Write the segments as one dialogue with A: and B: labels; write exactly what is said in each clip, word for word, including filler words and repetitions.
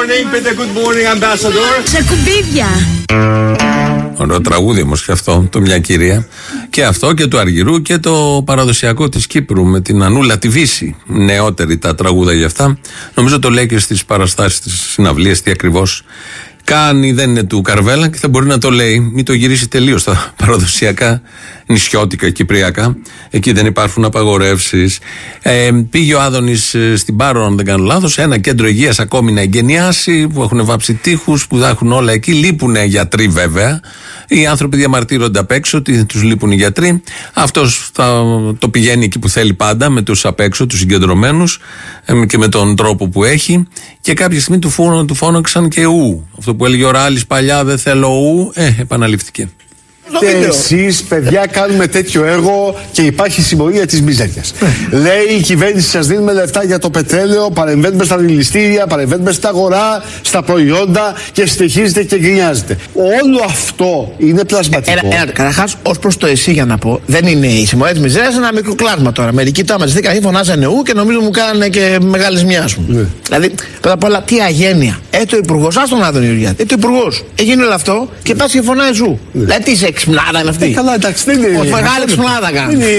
A: morning, πείτε good morning, ambassador.
B: Σε κουμπίδια.
C: Ωραίο τραγούδι όμως και αυτό, το Μια Κυρία. Και αυτό και του Αργυρού και το παραδοσιακό της Κύπρου με την Ανούλα τη Βύση. Νεότερη τα τραγούδα για αυτά. Νομίζω το λέει και στις παραστάσεις της συναυλίας τι ακριβώς κάνει, δεν είναι του Καρβέλα και θα μπορεί να το λέει. Μην το γυρίσει τελείως στα παραδοσιακά νησιώτικα, κυπριακά. Εκεί δεν υπάρχουν απαγορεύσεις. Ε, πήγε ο Άδωνης στην Πάρο, αν δεν κάνω λάθος, ένα κέντρο υγείας ακόμη να εγκαινιάσει, που έχουν βάψει τείχους, που θα έχουν όλα εκεί. Λείπουν γιατροί βέβαια. Οι άνθρωποι διαμαρτύρονται απ' έξω ότι τους λείπουν οι γιατροί. Αυτός θα το πηγαίνει εκεί που θέλει πάντα, με τους απ' έξω, τους συγκεντρωμένους και με τον τρόπο που έχει. Και κάποια στιγμή του, φόνο, του φώναξαν και ου. Αυτό που έλεγε ο Ράλης παλιά, δεν θέλω ου, ε, επαναληφθήκε.
D: Εσείς, παιδιά, κάνουμε τέτοιο έργο και υπάρχει συμμορία της μιζέριας. Λέει η κυβέρνηση, σας δίνουμε λεφτά για το πετρέλαιο, παρεμβαίνουμε στα δηληστήρια, παρεμβαίνουμε στα αγορά, στα προϊόντα και συνεχίζετε και γκρινιάζετε. Όλο αυτό είναι πλασματικό.
E: Ένα, ένα, καταρχάς, ως προς το εσύ, για να πω, δεν είναι η συμμορία της μιζέριας, είναι ένα μικρό κλάσμα τώρα. Μερικοί το αμετρηθήκαν, φωνάζανε ου και νομίζω μου κάνανε και μεγάλες μοιάς μου. Ναι. Δηλαδή, πρώτα απ' όλα, τι αγένεια. Ε, το υπουργός, ας τον Άδωνη Γεωργιάδη. Ε, το υπουργός. Έγινε όλο αυτό και πας και φωνάζει ου. Ναι. Δηλαδή, τι είσαι ξυπνάδα είναι αυτή.
D: Ε, καλά, εντάξει, δεν είναι.
E: Ως μεγάλη ξυπνάδα κάνει.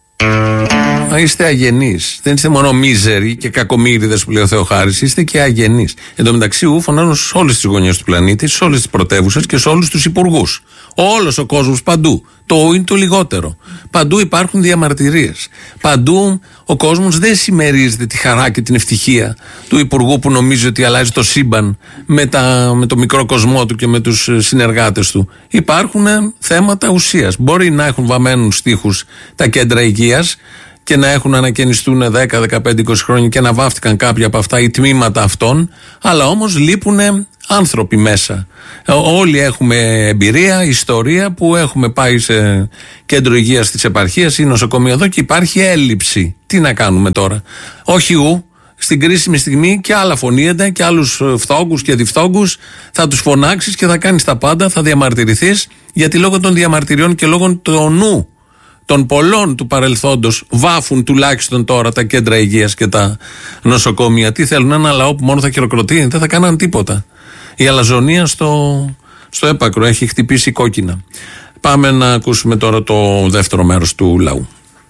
C: Μα είστε αγενείς. Δεν είστε μόνο μίζεροι και κακομοίριδες που λέει ο Θεοχάρης, είστε και αγενείς. Εν τω μεταξύ, ου φωνάζουν σε όλες τις γωνιές του πλανήτη, σε όλες τις πρωτεύουσες και σε όλους τους υπουργούς. Όλος ο κόσμος παντού. Το ου είναι το λιγότερο. Παντού υπάρχουν διαμαρτυρίες. Παντού ο κόσμος δεν συμμερίζεται τη χαρά και την ευτυχία του υπουργού που νομίζει ότι αλλάζει το σύμπαν με, τα, με το μικρό κοσμό του και με τους συνεργάτες του. Υπάρχουν θέματα ουσίας. Μπορεί να έχουν βαμμένους στίχους τα κέντρα υγείας και να έχουν ανακαινιστούν δέκα, δεκαπέντε, είκοσι χρόνια και να βάφτηκαν κάποια από αυτά ή τμήματα αυτών, αλλά όμως λείπουν άνθρωποι μέσα. Όλοι έχουμε εμπειρία, ιστορία που έχουμε πάει σε κέντρο υγείας της επαρχίας ή νοσοκομείο εδώ και υπάρχει έλλειψη. Τι να κάνουμε τώρα? Όχι ου, στην κρίσιμη στιγμή και άλλα φωνήενται και άλλους φθόγκους και διφθόγκους θα τους φωνάξεις και θα κάνεις τα πάντα, θα διαμαρτυρηθείς, γιατί λόγω των διαμαρτυριών και λόγω του νου των πολλών του παρελθόντος βάφουν τουλάχιστον τώρα τα κέντρα υγείας και τα νοσοκομεία. Τι θέλουν, ένα λαό που μόνο θα χειροκροτεί? Δεν θα κάναν τίποτα. Η αλαζονία στο, στο έπακρο έχει χτυπήσει κόκκινα. Πάμε να ακούσουμε τώρα το δεύτερο μέρος του λαού.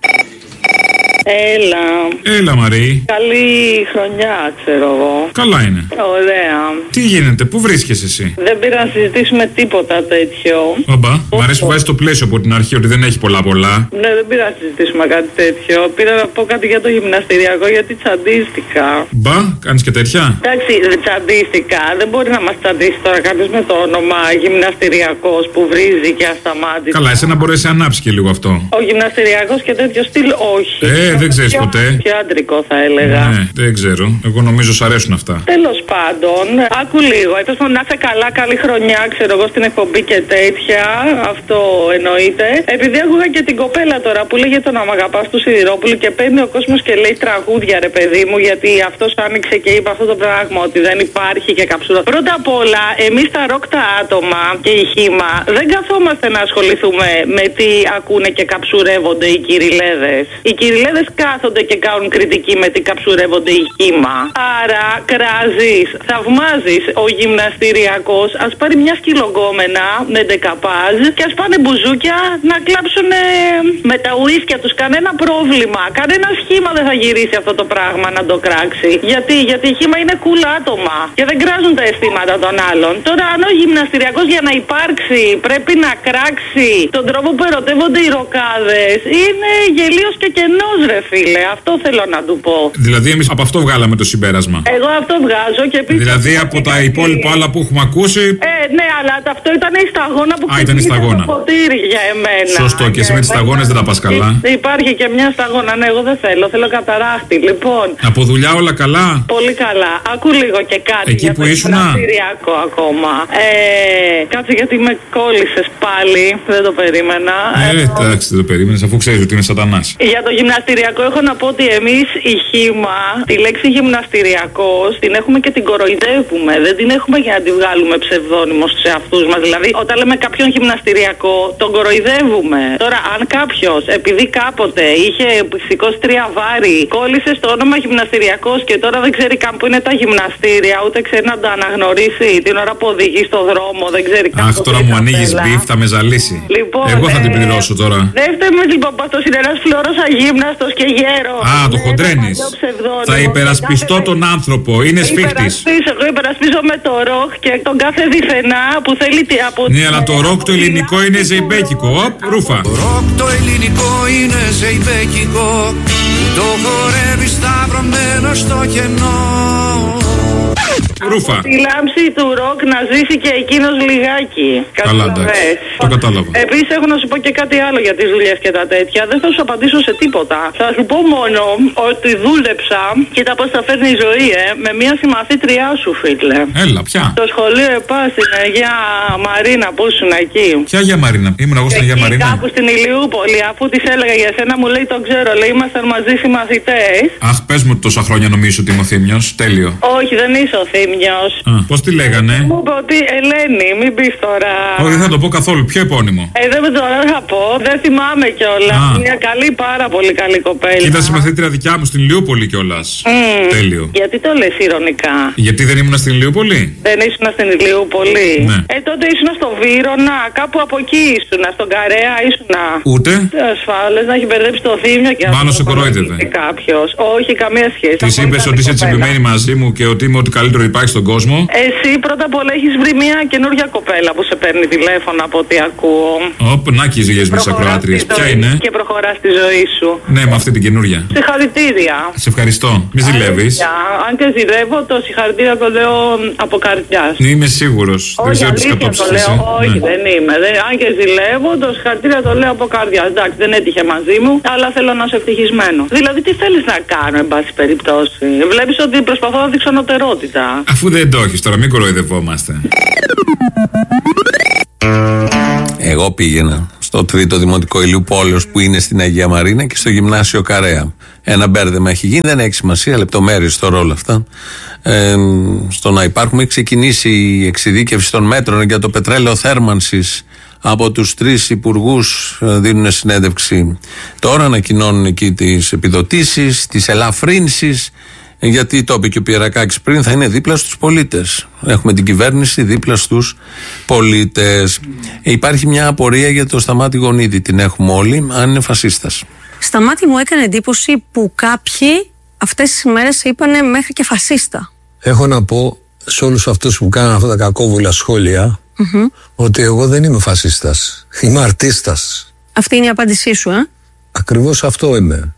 F: Έλα.
G: Έλα, Μαρή.
F: Καλή χρονιά, ξέρω εγώ.
G: Καλά είναι.
F: Ωραία.
G: Τι γίνεται, πού βρίσκεσαι εσύ?
F: Δεν πήρα να συζητήσουμε τίποτα τέτοιο.
G: Ομπα, μ' αρέσει που βάζει το πλαίσιο από την αρχή ότι δεν έχει πολλά πολλά.
F: Ναι, δεν πήρα να συζητήσουμε κάτι τέτοιο. Πήρα να πω κάτι για το γυμναστηριακό γιατί τσαντίστηκα.
G: Μπα, κάνεις και τέτοια?
F: Εντάξει, τσαντίστηκα. Δεν μπορεί να μας τσαντίσει τώρα κάποιο με το όνομα γυμναστηριακός που βρίζει και ασταμάτητα.
G: Καλά, εσένα μπορέσει να ανάψει και λίγο αυτό.
F: Ο γυμναστηριακός και τέτοιο στυλ, όχι.
G: Ε, δεν ξέρεις ποτέ.
F: Πιο αντρικό θα έλεγα.
G: Ναι, δεν ξέρω. Εγώ νομίζω σ' αρέσουν αυτά.
F: Τέλος πάντων, άκου λίγο. Έπες να είσαι καλά, καλή χρονιά, ξέρω εγώ, στην εκπομπή και τέτοια. Αυτό εννοείται. Επειδή άκουγα και την κοπέλα τώρα που λέγε τον αμαγαπάς του Σιδηρόπουλου και παίρνει ο κόσμος και λέει τραγούδια, ρε παιδί μου, γιατί αυτός άνοιξε και είπε αυτό το πράγμα, ότι δεν υπάρχει και καψούρα. Πρώτα απ' όλα, εμείς τα ροκ τα άτομα και η χήμα δεν καθόμαστε να ασχοληθούμε με τι ακούνε και καψουρεύονται οι κυριλέδες. Οι κυριλέδες κάθονται και κάνουν κριτική με τι καψουρεύονται οι χήμα. Άρα κράζεις, θαυμάζεις. Ο γυμναστηριακός ας πάρει μια σκυλογκόμενα με ντεκαπάζ και ας πάνε μπουζούκια να κλάψουν με τα ουίσκια τους. Κανένα πρόβλημα. Κανένα σχήμα δεν θα γυρίσει αυτό το πράγμα να το κράξει. Γιατί, γιατί η χήμα είναι cool άτομα και δεν κράζουν τα αισθήματα των άλλων. Τώρα, αν ο γυμναστηριακός για να υπάρξει πρέπει να κράξει τον τρόπο που ερωτεύονται οι ροκάδες, είναι γελίος και κενός, ρε φίλε. Αυτό θέλω να του πω.
G: Δηλαδή, εμείς από αυτό βγάλαμε το συμπέρασμα.
F: Εγώ αυτό βγάζω και επίσης.
G: Δηλαδή, από τα υπόλοιπα άλλα που έχουμε ακούσει.
F: Ε, ναι, αλλά αυτό ήταν η σταγόνα που
G: ξεκίνησε το
F: ποτήρι για εμένα.
G: Σωστό, και εσύ με τις σταγόνες δεν τα πας καλά.
F: Υπάρχει και μια σταγόνα, ναι, εγώ δεν θέλω. Θέλω καταράχτη, λοιπόν.
G: Από δουλειά όλα καλά.
F: Πολύ καλά. Άκου λίγο και κάτι.
G: Εκεί
F: για
G: που
F: το
G: ήσουνα.
F: γυμναστηριακό ακόμα. Ε, κάτσε γιατί με κόλλησες πάλι. Δεν το περίμενα.
G: Ε, εντάξει, δεν το περίμενες αφού ξέρεις ότι είναι σατανάς.
F: Για το γυμναστηριακό. γυμναστηριακό έχω να πω ότι εμείς η χήμα, τη λέξη γυμναστηριακός, την έχουμε και την κοροϊδεύουμε. Δεν την έχουμε για να τη βγάλουμε ψευδόνυμο στους εαυτούς μας. Δηλαδή, όταν λέμε κάποιον γυμναστηριακό, τον κοροϊδεύουμε. Τώρα, αν κάποιος, επειδή κάποτε είχε σηκώσει τρία βάρη, κόλλησε στο όνομα γυμναστηριακός και τώρα δεν ξέρει καν που είναι τα γυμναστήρια, ούτε ξέρει να τα αναγνωρίσει την ώρα που οδηγεί στο δρόμο, δεν ξέρει καν.
G: Αχ, τώρα μου ανοίγει μπιφ, θα με ζαλίσει.
F: Λοιπόν,
G: εγώ θα
F: ε,
G: την πληρώσω τώρα.
F: Δεν φταίμε λοιπόν που αυτός είναι ένας φλόρος αγύμναστος και γέρο.
G: Α, το χοντρένεις. Θα υπερασπιστώ τον άνθρωπο, είναι σφίχτης.
F: Εγώ υπερασπίζω με το ροκ και τον κάθε διθενά που θέλει από.
G: Ναι, αλλά το ροκ το ελληνικό είναι ζεϊμπέκικο. Οπ, ρούφα.
B: Το ροκ το ελληνικό είναι ζεϊμπέκικο. Το χορεύει σταυρωμένο στο κενό.
G: Ρούφα.
F: Τη λάμψη του ροκ να ζήσει και εκείνος λιγάκι.
G: Καλά, εντάξει. Το κατάλαβα.
F: Επίσης έχω να σου πω και κάτι άλλο για τις δουλειές και τα τέτοια. Δεν θα σου απαντήσω σε τίποτα. Θα σου πω μόνο ότι δούλεψα, κοίτα πώς θα φέρνει η ζωή, ε, με μια συμμαθήτριά σου, φίλε.
G: Έλα, ποια?
F: Στο σχολείο ΕΠΑ στην Αγία Μαρίνα που ήσουν εκεί.
G: Ποια Αγία Μαρίνα? Ήμουν εγώ στην Αγία Μαρίνα.
F: Κάπου στην Ηλιούπολη, αφού της έλεγα για σένα, μου λέει το ξέρω, λέει ήμασταν μαζί συμμαθητές.
G: Αχ, πες μου τόσα χρόνια νομίζω ότι είμαι ο Θήμιος. Τέλειο.
F: Όχι, δεν είσαι ο Θήμιος.
G: Πώς τη λέγανε?
F: Μου είπε ότι Ελένη, μην πεις τώρα.
G: Όχι, δεν θα το πω καθόλου. Ποιο επώνυμο?
F: Ε, δεν τώρα θα πω, δεν θυμάμαι κιόλα. Μια καλή, πάρα πολύ καλή κοπέλα.
G: Ήταν συμμαθήτρια δικιά μου στην Ηλιούπολη κιόλας.
F: Mm.
G: Τέλειο.
F: Γιατί το λες ηρωνικά?
G: Γιατί δεν ήμουν στην Ηλιούπολη?
F: Δεν ήσουν στην Ηλιούπολη.
G: Ναι.
F: Ε, τότε ήσουν στο Βύρωνα, κάπου από εκεί ήσουν, στον Καρέα ήσουν.
G: Ούτε.
F: Ασφάλες να έχει μπερδέψει το Θήμιο και
G: μάλλον σε κορόιδευε.
F: Κάποιος. Όχι, καμία σχέση.
G: Τη είπες ότι είσαι τσιμπημένη μαζί μου και ότι είμαι ό,τι καλύτερο υπάρχει στον κόσμο.
F: Εσύ πρώτα απ' όλα έχεις βρει μια καινούργια κοπέλα που σε παίρνει τηλέφωνο από ό,τι ακούω.
G: Οπ, να και οι ζυγές με τις ακροάτριες. Ποια είναι?
F: Και προχωράς τη ζωή σου.
G: Ναι, με αυτή την καινούρια.
F: Συγχαρητήρια.
G: Σε ευχαριστώ. Μη ζηλεύεις.
F: Αν και ζηλεύω, το συγχαρητήρια το λέω από καρδιάς.
G: Είμαι σίγουρος. Δεν ξέρω τι σκατόψεις εσύ.
F: Όχι, ναι. δεν είμαι. Δεν, αν και ζηλεύω, το συγχαρητήρια το λέω από καρδιάς. Εντάξει, δεν έτυχε μαζί μου, αλλά θέλω να είσαι ευτυχισμένο. Δηλαδή, τι θέλεις να κάνω, εν πάση περιπτώσει? Βλέπεις ότι προσπαθώ να δείξω ανωτερότητα.
G: Αφού δεν το έχεις τώρα, μην κοροϊδευόμαστε.
C: Εγώ πήγαινα στο τρίτο δημοτικό Ηλιούπολεως που είναι στην Αγία Μαρίνα και στο γυμνάσιο Καρέα. Ένα μπέρδεμα έχει γίνει, δεν έχει σημασία, λεπτομέρειες στο ρόλο αυτά. Ε, στο να υπάρχουμε, έχει ξεκινήσει η εξειδίκευση των μέτρων για το πετρέλαιο θέρμανσης. Από τους τρεις υπουργούς δίνουν συνέντευξη τώρα, ανακοινώνουν εκεί τις επιδοτήσεις, τις ελαφρύνσεις. Γιατί το είπε και ο Πιερακάκης πριν, θα είναι δίπλα στους πολίτες. Έχουμε την κυβέρνηση δίπλα στους πολίτες. Ε, υπάρχει μια απορία για το Σταμάτη Γονίδη, την έχουμε όλοι, αν είναι φασίστας.
H: Σταμάτη, μου έκανε εντύπωση που κάποιοι αυτές τις ημέρες είπανε μέχρι και φασίστα.
I: Έχω να πω σε όλους αυτούς που κάνουν αυτά τα κακόβουλα σχόλια mm-hmm. ότι εγώ δεν είμαι φασίστας, είμαι αρτίστας.
H: Αυτή είναι η απάντησή σου, ε?
I: Ακριβώς αυτό είμαι.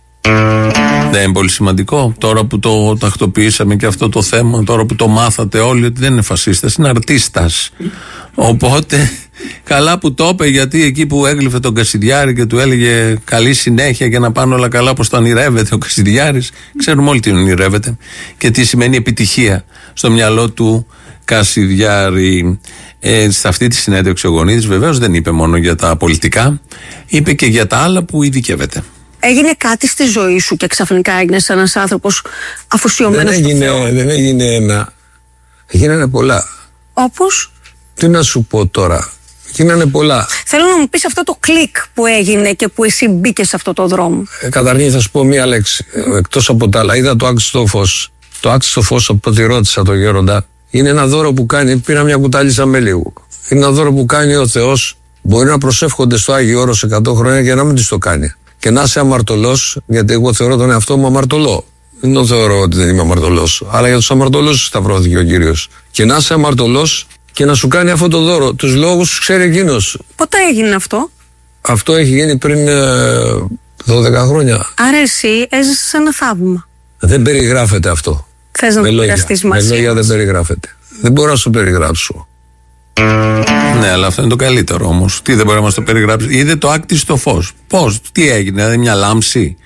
C: Δεν είναι πολύ σημαντικό τώρα που το τακτοποιήσαμε και αυτό το θέμα, τώρα που το μάθατε όλοι ότι δεν είναι φασίστας, είναι αρτίστας. Οπότε καλά που το είπε, γιατί εκεί που έγλυφε τον Κασιδιάρη και του έλεγε καλή συνέχεια για να πάνε όλα καλά, όπως το ονειρεύεται ο Κασιδιάρης, ξέρουμε όλοι τι ονειρεύεται και τι σημαίνει επιτυχία στο μυαλό του Κασιδιάρη. Ε, σε αυτή τη συνέντευξη ο Γονίδης βεβαίως δεν είπε μόνο για τα πολιτικά, είπε και για τα άλλα που ειδικεύεται.
H: Έγινε κάτι στη ζωή σου και ξαφνικά έγινες ένας άνθρωπος αφοσιωμένος στο Θεό?
I: Δεν έγινε ένα. Έγινανε πολλά.
H: Όπως?
I: Τι να σου πω τώρα. Γίνανε πολλά.
H: Θέλω να μου πεις αυτό το κλικ που έγινε και που εσύ μπήκες σε αυτό το δρόμο.
I: Ε, καταρχήν θα σου πω μία λέξη. Εκτός από τα άλλα, είδα το άξιστο φως. Το άξιστο φως, από το τη ρώτησα το γέροντα, είναι ένα δώρο που κάνει. Πήρα μια κουτάλισσα με λίγο. Είναι ένα δώρο που κάνει ο Θεός. Μπορεί να προσεύχονται στο Άγιο Όρος εκατό χρόνια και να μην της το κάνει. Και να είσαι αμαρτωλός, γιατί εγώ θεωρώ τον εαυτό μου αμαρτωλό. Δεν το θεωρώ ότι δεν είμαι αμαρτωλός. Αλλά για τους αμαρτωλούς σταυρώθηκε ο Κύριος. Και να είσαι αμαρτωλός και να σου κάνει αυτό το δώρο. Τους λόγους τους ξέρει εκείνος.
H: Πότε έγινε αυτό?
I: Αυτό έχει γίνει πριν ε, δώδεκα χρόνια.
H: Άρα εσύ έζησες ένα θαύμα.
I: Δεν περιγράφεται αυτό.
H: Θες να το μοιραστείς μαζί?
I: Με λόγια δεν περιγράφεται. Δεν μπορώ να σου περιγράψω.
C: Ναι, αλλά αυτό είναι το καλύτερο όμως. Τι δεν μπορεί να μας το περιγράψει? Είδε το άκτη στο φως. Πώς, τι έγινε, δηλαδή μια λάμψη?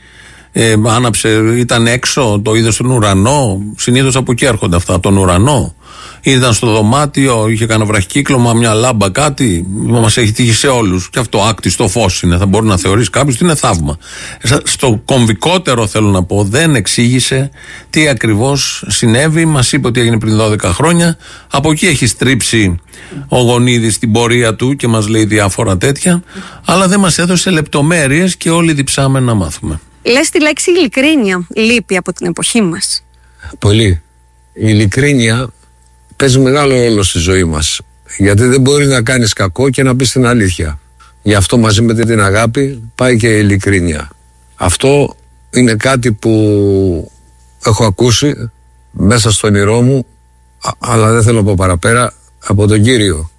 C: Ε, άναψε, ήταν έξω, το είδε στον ουρανό. Συνήθως από εκεί έρχονται αυτά, από τον ουρανό. Ήταν στο δωμάτιο, είχε κανένα βραχικύκλωμα, μια λάμπα, κάτι. Μας έχει τύχει σε όλους. Και αυτό άκτιστο φως είναι. Θα μπορεί να θεωρήσει κάποιος ότι είναι θαύμα. Στο κομβικότερο, θέλω να πω, δεν εξήγησε τι ακριβώς συνέβη. Μας είπε ότι έγινε πριν δώδεκα χρόνια. Από εκεί έχει στρίψει ο Γονίδης την πορεία του και μας λέει διάφορα τέτοια. Αλλά δεν μας έδωσε λεπτομέρειες και όλοι διψάμε να μάθουμε.
H: Λες τη λέξη ειλικρίνεια λείπει από την εποχή μας.
I: Πολύ. Η ειλικρίνεια παίζει μεγάλο ρόλο στη ζωή μας. Γιατί δεν μπορεί να κάνεις κακό και να πεις την αλήθεια. Γι' αυτό μαζί με την αγάπη πάει και η ειλικρίνεια. Αυτό είναι κάτι που έχω ακούσει μέσα στο όνειρό μου, αλλά δεν θέλω να πω παραπέρα, από τον Κύριο.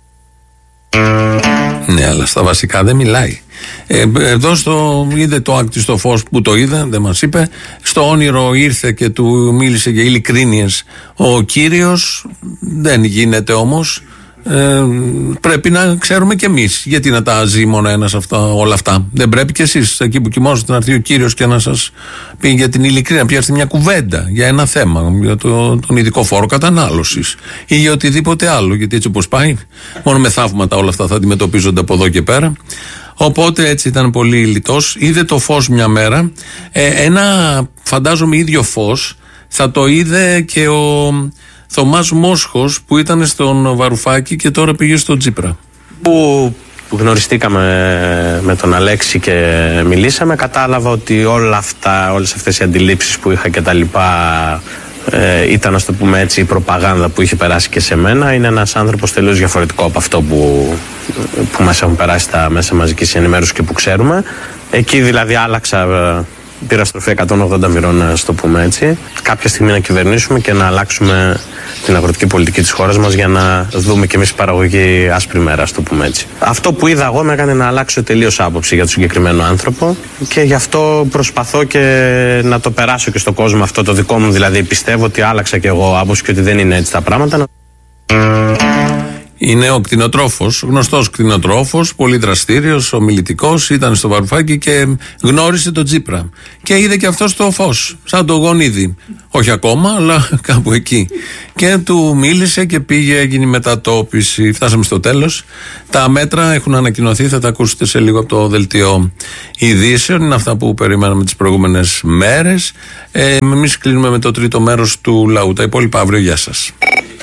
C: Ναι, αλλά στα βασικά δεν μιλάει. Ε, εδώ στο, είδε το άκτιστο φως που το είδε, δεν μας είπε. Στο όνειρο ήρθε και του μίλησε για ειλικρίνειες ο Κύριος. Δεν γίνεται όμως. Ε, πρέπει να ξέρουμε κι εμείς. Γιατί να τα ζει μόνο ένας αυτά, όλα αυτά? Δεν πρέπει κι εσείς εκεί που κοιμόσαστε να έρθει ο Κύριος και να σας πει για την ειλικρίνεια, να πιάσετε μια κουβέντα για ένα θέμα, για το, τον ειδικό φόρο κατανάλωσης ή για οτιδήποτε άλλο? Γιατί έτσι όπως πάει, μόνο με θαύματα όλα αυτά θα αντιμετωπίζονται από εδώ και πέρα. Οπότε έτσι ήταν πολύ λιτός. Είδε το φως μια μέρα. Ε, ένα φαντάζομαι ίδιο φως θα το είδε και ο Θωμάς Μόσχος που ήταν στον Βαρουφάκη και τώρα πήγε στον Τσίπρα.
J: Που γνωριστήκαμε με τον Αλέξη και μιλήσαμε, κατάλαβα ότι όλα αυτά, όλες αυτές οι αντιλήψεις που είχα και τα λοιπά ε, ήταν, ας το πούμε έτσι, η προπαγάνδα που είχε περάσει και σε μένα. Είναι ένας άνθρωπος τελείως διαφορετικό από αυτό που, που μας έχουν περάσει στα μέσα μαζικής ενημέρωσης και που ξέρουμε. Εκεί δηλαδή άλλαξα, πήρα στροφή εκατόν ογδόντα μοιρών, να το πούμε έτσι. Κάποια στιγμή να κυβερνήσουμε και να αλλάξουμε την αγροτική πολιτική της χώρας μας για να δούμε και εμείς παραγωγή άσπρη μέρα, ας το πούμε έτσι. Αυτό που είδα εγώ με έκανε να αλλάξω τελείως άποψη για τον συγκεκριμένο άνθρωπο και γι' αυτό προσπαθώ και να το περάσω και στον κόσμο αυτό το δικό μου. Δηλαδή πιστεύω ότι άλλαξα και εγώ άποψη και ότι δεν είναι έτσι τα πράγματα.
C: Είναι ο κτηνοτρόφος, γνωστός κτηνοτρόφος, πολύ δραστήριος, ομιλητικός, ήταν στο Βαρουφάκι και γνώρισε τον Τσίπρα. Και είδε και αυτό το φως, σαν το Γονίδι. Όχι ακόμα, αλλά κάπου εκεί. Και του μίλησε και πήγε, έγινε η μετατόπιση. Φτάσαμε στο τέλος. Τα μέτρα έχουν ανακοινωθεί, θα τα ακούσετε σε λίγο από το δελτίο ειδήσεων. Είναι αυτά που περιμέναμε τις προηγούμενες μέρες. Ε, εμείς κλείνουμε με το τρίτο μέρος του λαού. Τα υπόλοιπα αύριο. Γεια σας.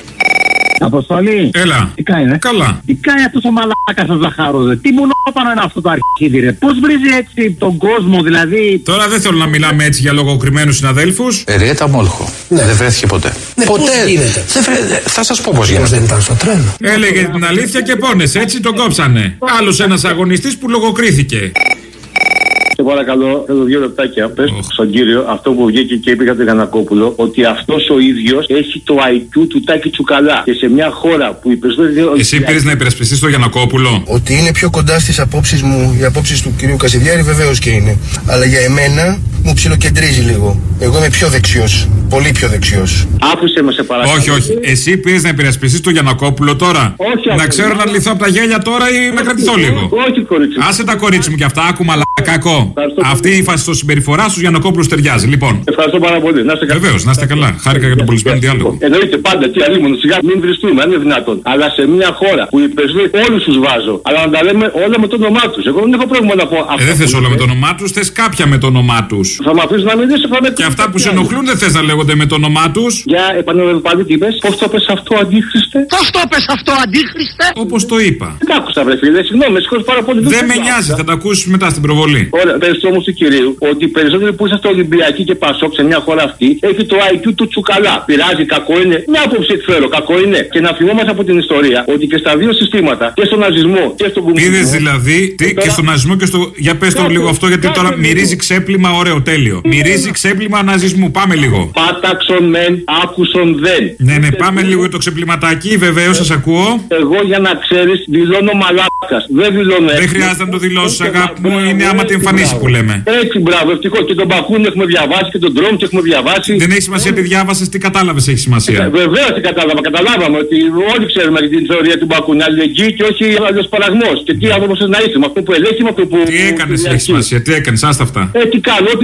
K: Αποστολή.
G: Έλα.
K: Τι κάνει, ρε?
G: Καλά.
K: Τι κάνει αυτός ο μαλάκας ο Ζαχάρος? Τι μονόπανο είναι αυτό το αρχίδι, ρε? Πώς βρίζει έτσι τον κόσμο, δηλαδή?
G: Τώρα δεν θέλω να μιλάμε έτσι για λογοκριμένους συναδέλφους.
L: Εριέτα Μόλχο. Ναι. Δεν βρέθηκε ποτέ. Ναι, ποτέ. Δεν βρέ... Θα σας πω πώς γίνεται.
K: Δεν ήταν στο τρένο.
G: Έλεγε την αλήθεια και πόνεσε, έτσι τον κόψανε. Άλλος ένας αγωνιστής που λογοκρίθηκε.
M: Σε παρακαλώ, θέλω δύο λεπτάκια. Πες oh. στον κύριο αυτό που βγήκε και είπε για τον Γιαννακόπουλο, ότι αυτός ο ίδιος έχει το άι κιου του Τάκη Τσουκαλά. Και σε μια χώρα που οι περισσότεροι.
G: Εσύ πήρες να υπερασπιστείς τον Γιαννακόπουλο?
N: Ότι είναι πιο κοντά στις απόψεις μου, οι απόψεις του κυρίου Κασιδιάρη, βεβαίως και είναι. Αλλά για εμένα μου ψιλοκεντρίζει λίγο. Εγώ είμαι πιο δεξιός. Πολύ πιο δεξιός.
M: Άφησε με, σε παρακαλώ.
G: Όχι, όχι. Εσύ πήρες να υπερασπιστείς τον Γιαννακόπουλο τώρα?
M: Όχι,
G: να ξέρω να λυθώ από τα γέλια τώρα ή να κρατηθώ λίγο?
M: Όχι, κορίτσι.
G: Άσε τα κορίτσι μου κι αυτά, άκουμα κακό. Αυτή η φασιστοσυμπεριφορά στου Γιαννακόπουλους ταιριάζει. Λοιπόν.
M: Ευχαριστώ πάρα πολύ. Να είστε καλά.
G: Βεβαίως, να είστε καλά. Χάρηκα για τον πολυσμένο διάλογο.
M: Εννοείται πάντα, τι αλλήμον, σιγά μην βριστούμε, αν είναι δυνατόν. Αλλά σε μια χώρα που οι περισσότεροι όλους τους βάζω, αλλά να τα λέμε όλα με το όνομά τους. Εγώ δεν έχω πρόβλημα να πω αυτό.
G: Ε, δεν θες όλα με το όνομά τους, θες κάποια με το όνομά τους.
M: Θα με αφήσεις να μιλήσω, θα με.
G: Και αυτά που σε ενοχλούν δεν θες να λέγονται με το όνομά τους.
M: Για επανέλαβε πάλι τι είπες. Πώς το πες αυτό, αντίχριστε?
K: Πώς το πες αυτό, αντίχριστε?
G: Όπως το είπα.
M: Δεν άκουσα, βρε φίλε, συγγνώμη, με συγχωρείς πάρα πολύ.
G: Δεν με νοιάζει, θα τα ακούσεις μετά στην προβολή.
M: Ωραία, πες όμως του κυρίου ότι οι περισσότεροι που είσαστε Ολυμπιακοί και Πασόκ σε μια χώρα αυτή έχει το άι κιου του Τσουκαλά. Πειράζει, κακό είναι. Μια άποψη εκφέρω, κακό είναι. Και να θυμόμαστε από την ιστορία ότι και στα δύο συστήματα, και στον ναζισμό και στον κομμουνισμό.
G: Είδες δηλαδή τι, τώρα... και στον ναζισμό και στο. Για πες το λίγο αυτό, γιατί τώρα μυρίζει ξέπλυμα, ωραίο, τέλειο. Μυρίζει ξέπλυμα ναζισμού. Πάμε λίγο.
M: Πάταξον μεν, άκουσον δεν.
G: Ναι, ναι, πάμε λίγο για το ξεπλυματάκι, βεβαίως σας ακούω.
M: Εγώ για να ξέρεις, δηλώνω μαλάκας. Δεν δηλώνω έτσι.
G: Δεν χρειάζεται να το δηλώσεις, αγάπη μου, είναι άμα τη εμφανίσει που λέμε.
M: Έτσι, μπράβο, ευτυχώς. Και τον Μπακούν έχουμε διαβάσει και τον Τρόμ και έχουμε διαβάσει.
G: Δεν έχει σημασία τι διάβασες, τι κατάλαβες έχει σημασία.
M: Ε, Βεβαίως τι κατάλαβα. Καταλάβαμε ότι όλοι ξέρουμε την θεωρία του Μπακούν. Αλληλεγγύη και όχι αλληλοσπαραγμός. Και τι άνθρωπος να είσαι, με αυτό που ελέγχει, με αυτό που.
G: Τι έκανες έχει σημασία, τι έκανες, άστα αυτά.
M: Ε, τι κάνω, ό,τι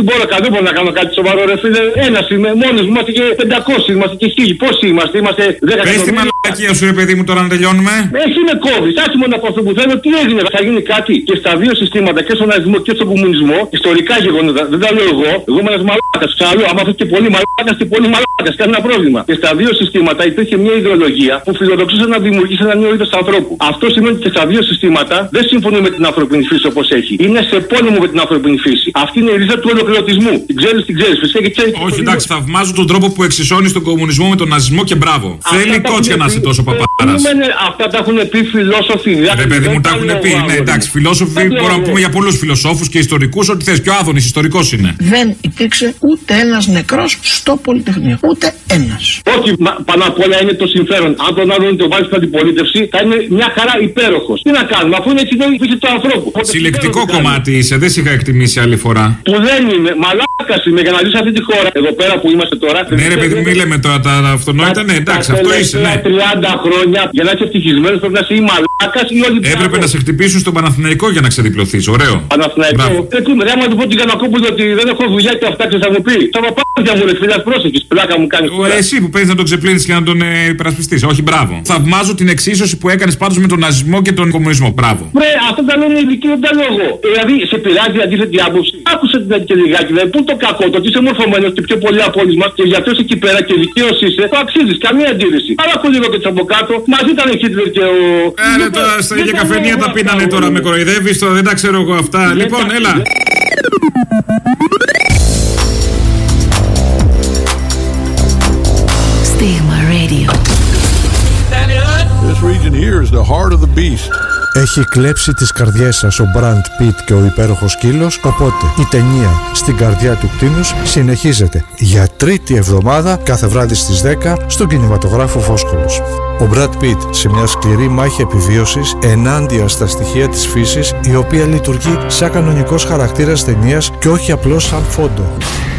M: μπορώ, δεν μπορώ να κάνω κάτι σοβαρό, ρε φίλε. Ένας είμαι, μόνος μου, είμαστε και πεντακόσιοι, είμαστε και χίλιοι. Πόσοι είμαστε, είμαστε δέκα εκατομμύρια.
G: Πες τη μαλακία σου, ρε παιδί μου, τώρα να τελειώνουμε.
M: Εσύ με κόβεις, άσχη μόνο από αυτό που θέλω, τι έγινε, θα γίνει κάτι και στα δύο συστήματα, και στον ναζισμό και στον κομμουνισμό, ιστορικά γεγονότα. Δεν τα λέω εγώ, εγώ είμαι ένας μαλάκας. Ξαναλέω, άμα αυτό και πολύ μαλάκας και πολύ μαλάκας, κανένα πρόβλημα. Και στα δύο συστήματα υπήρχε μια ιδεολογία που φιλοδοξούσε να δημιουργήσει ένα νέο είδος ανθρώπου. Αυτό σημαίνει ότι και στα δύο συστήματα δεν συμφωνούν με την ανθρώπινη φύση όπως έχει. Είναι σε πόλεμο με την ανθρώπινη φύση. Αυτή είναι η ρίζα του ολοκληρωτισμού. Την ξέρεις, την ξέρεις. Φυσικά και ξέρεις.
G: Όχι, εντάξει, θαυμάζω τον τρόπο που εξισώνει τον κομμουνισμό με τον ναζισμό και μπράβο. Αυτά θέλει κότσια να είσαι τόσο παπάρας.
M: Αυτά τα έχουν πει φιλόσοφοι.
G: Ρε παιδί μου, τα έχουν πει. Ναι, εντάξει, φιλόσοφοι μπορούμε να πούμε για πολλούς φιλοσόφους και ιστορικούς ότι θες. Πιο Άδωνης ιστορικός είναι.
E: Δεν υπήρξε ούτε ένας νεκρός στο Πολυτεχνείο. Ούτε ένας.
M: Όχι, πάνω απ' όλα είναι το συμφέρον. Αν τον Άδωνη το βάλει στην αντιπολίτευση, θα είναι μια χαρά υπέροχος. Τι να κάνουμε, αφού είναι έτσι η φύση του ανθρώπου.
G: Συλλεκτικό κομμάτι είσαι, δεν σε είχα εκτιμήσει άλλη φορά.
M: Που δεν είμαι, μαλάκας είμαι για να ζήσω αυτή τη χώρα. Εδώ πέρα που είμαστε τώρα.
G: Ναι, ρε παιδί μου, μη λέμε τώρα τα αυτονόητα, ναι, εντάξει, αυτό είσαι, ναι.
M: τριάντα χρόνια για να είσαι ευτυχισμένος πρέπει να είσαι ή μαλάκας ή όλοι.
G: Έπρεπε να σε χτυπήσουν στον Παναθηναϊκό για να ξεδιπλωθείς, ωραίο.
M: Παναθηναϊκό. Ε, τι με, άμα του πω την Κανακόπουλο ότι δεν έχω δουλειά και αυτά ξέρεις θα μου πει. Θα μου πάρει για μου ρε φίλε, πρόσεχες, πλάκα μου κάνει.
G: Εσύ που παίρνεις να τον ξεπλύνεις και να τον ε, υπερασπιστείς. Όχι, μπράβο. Θαυμάζω την εξίσωση που έκανες πάντως με τον ναζισμό και τον κομμουνισμό. Μπράβο.
M: Βρε, αυτό τα λένε οι ειδικοί, δεν τα λέω εγώ. Δηλαδή, σε πειράζει αντίθετη άποψη. Άκουσε την και λιγάκι, δηλαδή, πού το κακό, το ότι είσαι μορφωμένος και πιο πολύ από όλους μας και γι' αυτό είσαι εκεί πέρα και δικαίος είσαι, το αξίζεις, καμία αντίρρηση. Αλλά ακούω λίγο και από κάτω, μαζί ήταν η Χίτλερ και ο.
G: Ε, τώρα στα ίδια καφενεία τα πίνανε τώρα, με κοροϊδεύεις τώρα, δεν τα ξέρω εγώ αυτά. Λοιπόν, έλα.
O: Stigma Radio.
P: This region here is the heart of the beast. Έχει κλέψει τις καρδιές σας ο Μπραντ Πιτ και ο υπέροχος σκύλος, οπότε η ταινία «Στην καρδιά του κτήνους» συνεχίζεται για τρίτη εβδομάδα κάθε βράδυ στις δέκα στον κινηματογράφο Φόσκολος. Ο Μπραντ Πιτ σε μια σκληρή μάχη επιβίωσης ενάντια στα στοιχεία της φύσης, η οποία λειτουργεί σαν κανονικός χαρακτήρας ταινίας και όχι απλώς σαν φόντο.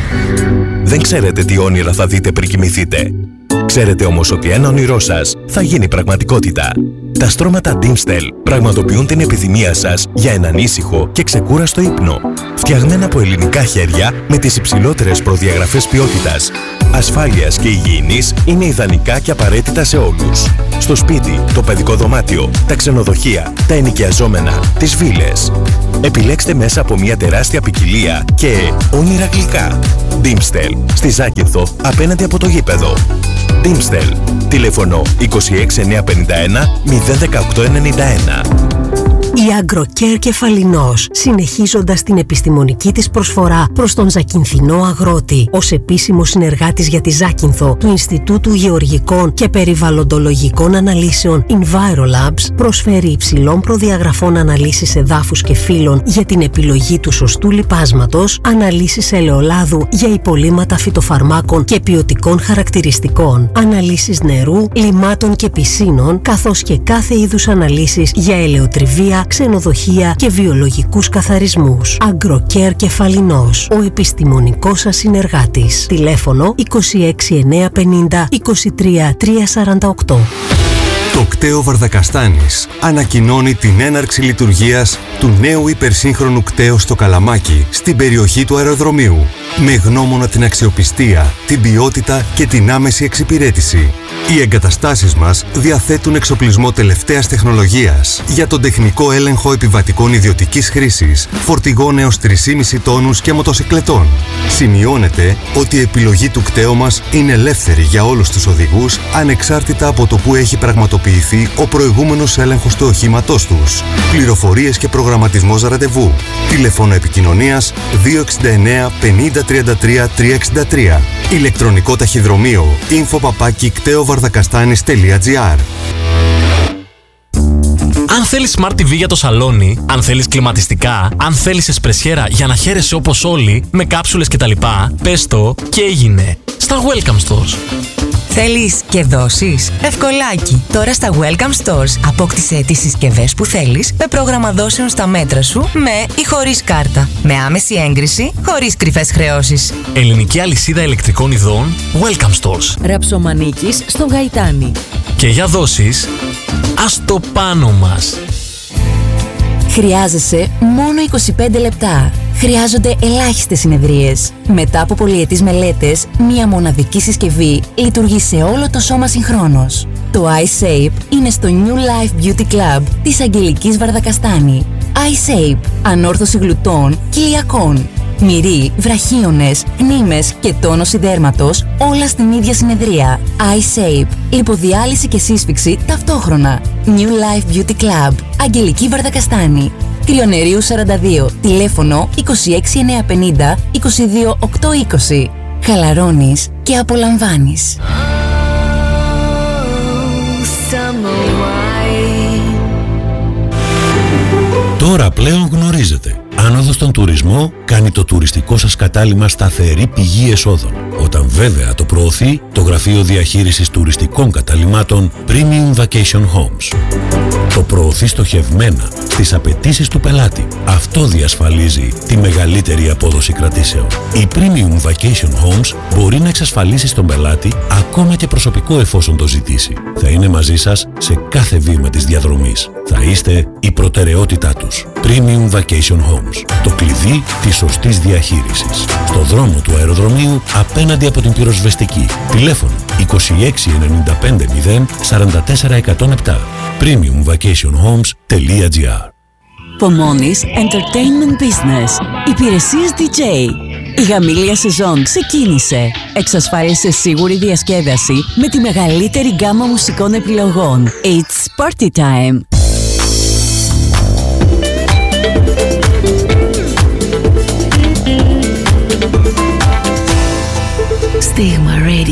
Q: Δεν ξέρετε τι όνειρα θα δείτε πριν κοιμηθείτε. Ξέρετε όμως ότι ένα όνειρό σας θα γίνει πραγματικότητα. Τα στρώματα Dimstel πραγματοποιούν την επιθυμία σας για έναν ήσυχο και ξεκούραστο ύπνο. Φτιαγμένα από ελληνικά χέρια με τις υψηλότερες προδιαγραφές ποιότητας, ασφάλειας και υγιεινής, είναι ιδανικά και απαραίτητα σε όλους. Στο σπίτι, το παιδικό δωμάτιο, τα ξενοδοχεία, τα ενοικιαζόμενα, τις βίλες. Επιλέξτε μέσα από μια τεράστια ποικιλία και όνειρα γλυκά. Dimstel, στη Ζάκυνθο, απέναντι από το γήπεδο. Dimstel, τηλέφωνο είκοσι έξι εννιακόσια πενήντα ένα μηδέν δεκαοκτώ ενενήντα ένα.
R: Η Αγκροκέρ Κεφαλινός, συνεχίζοντας την επιστημονική της προσφορά προς τον Ζακυνθινό αγρότη, ως επίσημο συνεργάτης για τη Ζάκυνθο του Ινστιτούτου Γεωργικών και Περιβαλλοντολογικών Αναλύσεων EnviroLabs, προσφέρει υψηλών προδιαγραφών αναλύσεις εδάφους και φύλων για την επιλογή του σωστού λιπάσματος, αναλύσεις ελαιολάδου για υπολείμματα φυτοφαρμάκων και ποιοτικών χαρακτηριστικών, αναλύσεις νερού, λιμάτων και πισίνων, καθώς και κάθε είδους αναλύσεις για ελαιοτριβία, ξενοδοχεία και βιολογικούς καθαρισμούς. Αγκροκέρ Κεφαλινός, ο επιστημονικός σας συνεργάτης. Τηλέφωνο είκοσι έξι εννιακόσια πενήντα είκοσι τρία τριακόσια σαράντα οκτώ.
S: Το κτέο Βαρδακαστάνης ανακοινώνει την έναρξη λειτουργίας του νέου υπερσύγχρονου κτέου στο Καλαμάκι, στην περιοχή του αεροδρομίου, με γνώμονα την αξιοπιστία, την ποιότητα και την άμεση εξυπηρέτηση. Οι εγκαταστάσεις μας διαθέτουν εξοπλισμό τελευταίας τεχνολογίας για τον τεχνικό έλεγχο επιβατικών ιδιωτικής χρήσης, φορτηγών έως τρία κόμμα πέντε τόνους και μοτοσικλετών. Σημειώνεται ότι η επιλογή του κτέου μας είναι ελεύθερη για όλους τους οδηγούς, ανεξάρτητα από το που έχει πραγματοποιηθεί ο προηγούμενος έλεγχος του οχήματός τους. Πληροφορίες και προγραμματισμός ραντεβού. Τηλέφωνο επικοινωνίας δύο εξήντα εννέα πενήντα τριάντα τρία τριακόσια εξήντα τρία. Ηλεκτρονικό ταχυδρομείο info παπάκι κτέοβαρδακαστάνης τελεία τζι άρ.
T: Αν θέλεις Smart τι βι για το σαλόνι, αν θέλεις κλιματιστικά, αν θέλεις εσπρεσιέρα για να χαίρεσαι όπως όλοι, με κάψουλες κτλ, πες το και έγινε. Στα Welcome Stores.
U: Θέλεις και δώσεις? Ευκολάκι! Τώρα στα Welcome Stores απόκτησε τις συσκευές που θέλεις με πρόγραμμα δώσεων στα μέτρα σου, με ή χωρίς κάρτα. Με άμεση έγκριση, χωρίς κρυφές χρεώσεις.
T: Ελληνική αλυσίδα ηλεκτρικών ειδών Welcome Stores.
V: Ραψομανίκης στο Γαϊτάνι.
T: Και για δώσεις, ας το πάνω μας.
V: Χρειάζεσαι μόνο είκοσι πέντε λεπτά.
U: χρειάζονται ελάχιστες συνεδρίες. Μετά από πολυετής μελέτες, μία μοναδική συσκευή λειτουργεί σε όλο το σώμα συγχρόνως. Το iShape είναι στο New Life Beauty Club της Αγγελικής Βαρδακαστάνη. iShape, ανόρθωση γλουτών και ηλιακών. Μυρί, βραχίονες, γνήμες και τόνωση δέρματος, όλα στην ίδια συνεδρία. iShape, λιποδιάλυση και σύσφυξη ταυτόχρονα. New Life Beauty Club, Αγγελική Βαρδακαστάνη. Κρυονερίου σαράντα δύο, τηλέφωνο είκοσι έξι εννιακόσια πενήντα είκοσι δύο οκτακόσια είκοσι. Χαλαρώνεις και απολαμβάνεις.
A: Τώρα πλέον γνωρίζετε. Άνοδος στον τουρισμό κάνει το τουριστικό σας κατάλημα σταθερή πηγή εσόδων. Όταν βέβαια το προωθεί το Γραφείο Διαχείρισης Τουριστικών Καταλυμάτων Premium Vacation Homes. Το προωθεί στοχευμένα στις απαιτήσεις του πελάτη. Αυτό διασφαλίζει τη μεγαλύτερη απόδοση κρατήσεων. Η Premium Vacation Homes μπορεί να εξασφαλίσει στον πελάτη ακόμα και προσωπικό εφόσον το ζητήσει. Θα είναι μαζί σας σε κάθε βήμα της διαδρομής. Θα είστε η προτεραιότητά τους. Premium Vacation Homes. Το κλειδί της σωστής διαχείρισης. Στο δρόμο του αεροδρομίου απέναντι από την πυροσβεστική. Τηλέφωνο είκοσι έξι ενενήντα πέντε μηδέν σαράντα τέσσερα εκατόν επτά. premium vacation homes τελεία gr.
V: Pomoni's Entertainment Business. Υπηρεσίες ντι τζέι. Η γαμήλια σεζόν ξεκίνησε. Εξασφάλισε σίγουρη διασκέδαση με τη μεγαλύτερη γκάμα μουσικών επιλογών. It's party time. Stigma Radio.